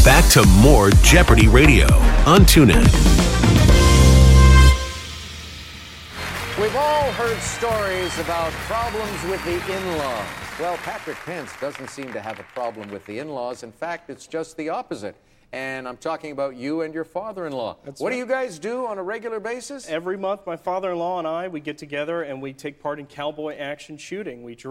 Back to more Jeopardy Radio on TuneIn. We've all heard stories about problems with the in-laws. Well, Patrick Pence doesn't seem to have a problem with the in-laws. In fact, it's just the opposite. And I'm talking about you and your father-in-law. What do you guys do on a regular basis? Every month, my father-in-law and I, we get together and we take part in cowboy action shooting. We